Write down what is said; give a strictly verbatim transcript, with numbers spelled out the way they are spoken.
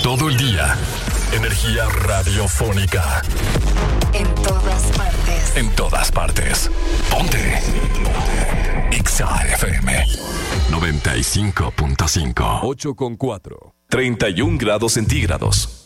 todo el día. Energía radiofónica. En todas partes. En todas partes. Ponte. Ponte. Exa F M noventa y cinco punto cinco. ocho con cuatro. treinta y un grados centígrados.